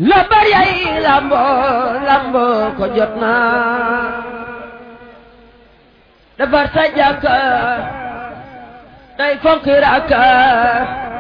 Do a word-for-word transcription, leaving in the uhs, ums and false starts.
la bari ay lambo lambo ko jot na defar sa jàkka day fonki raaka